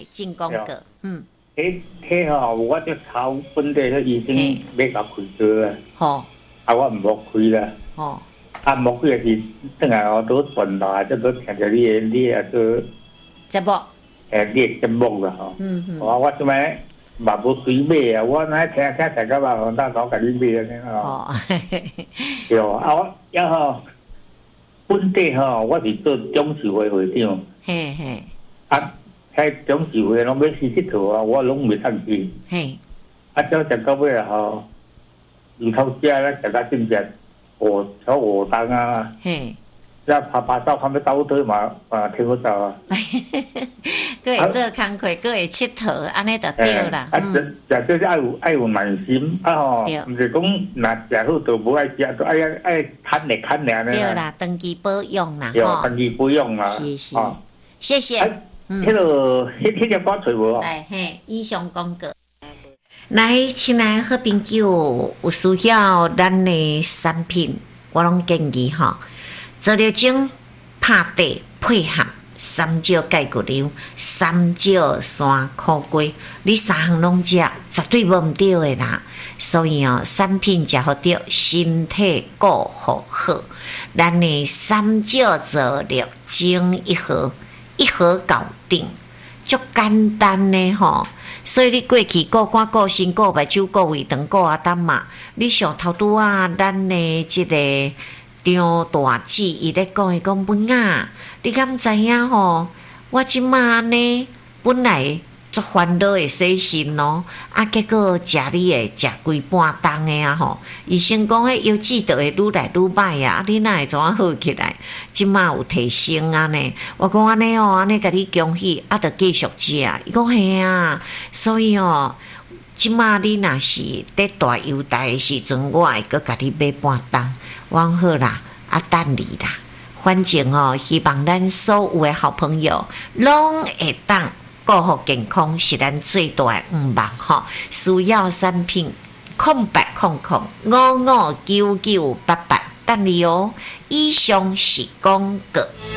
进攻阁， 我就抄本地迄医生要甲开刀啊， 吼， 我唔好开啦， 吼， 莫开是等下我都转来，就都听着你个节目， 你节目啦吼，我做咩嘛无水买啊，我那听大家话，我那早甲你买安尼哦， 对我然后本地我是做董事会会长， 嘿嘿， 迄董事会拢要去佚佗啊，我拢袂当去。 嘿， 就食到尾鱼头食咧，食到真正我当啊， 嘿， 再拍照，看要倒退嘛，听不到啊。 佫会做工课，佫会佚佗，安尼就对啦。 食这是爱有耐心毋是讲若食好就无爱食，就爱趁咧安尼。 对啦，长期保养啦， 长期保养啦。 是，谢谢。 迄个歌吹无？ 来嘿，以上讲过。来，亲爱好朋友，有需要咱的产品，我拢建议做了种拍地配合三椒芥骨牛、三椒山苦瓜，你三项拢食，绝对无毋对的啦。所以产品食好着，身体顾好好。咱的三椒做六精一盒，一盒搞定，足简单的所以你过去顾肝顾心顾目睭顾胃肠顾胆嘛，你上头拄啊，咱的即个张大姊伊咧讲本啊，你敢知影我即马安尼本来足烦恼的洗身结果食你的食规半冬的医生讲迄腰子就会愈来愈歹啊，你哪会怎啊好起来？即马有提升啊呢？我讲安尼安尼甲你恭喜，着继续食。伊讲嘿啊，所以即马你若是得大优待的时阵，我会阁甲你买半冬。我讲好啦，等你啦。反正希望咱所有的好朋友拢会当顾好健康，是咱最大的愿望需要产品0800559988，等你以上是广告。